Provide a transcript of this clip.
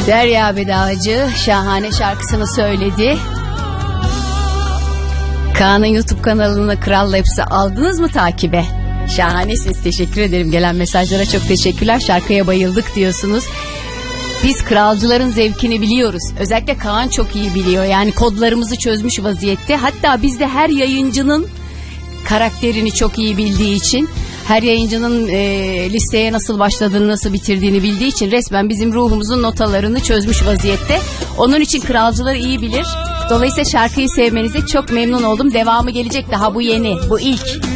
Derya Bedavacı şahane şarkısını söyledi. Kaan'ın YouTube kanalını Kral Labs'ı aldınız mı takibe? Şahanesiniz, teşekkür ederim. Gelen mesajlara çok teşekkürler. Şarkıya bayıldık diyorsunuz. Biz kralcıların zevkini biliyoruz. Özellikle Kaan çok iyi biliyor. Yani kodlarımızı çözmüş vaziyette. Hatta biz de her yayıncının karakterini çok iyi bildiği için, her yayıncının listeye nasıl başladığını, nasıl bitirdiğini bildiği için resmen bizim ruhumuzun notalarını çözmüş vaziyette. Onun için kralcıları iyi bilir. Dolayısıyla şarkıyı sevmenize çok memnun oldum. Devamı gelecek, daha bu yeni, bu ilk.